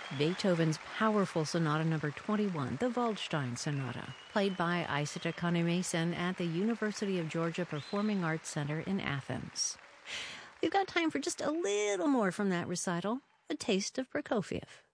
Beethoven's powerful Sonata Number 21, the Waldstein Sonata, played by Isata Kanemason at the University of Georgia Performing Arts Center in Athens. We've got time for just a little more from that recital, a taste of Prokofiev.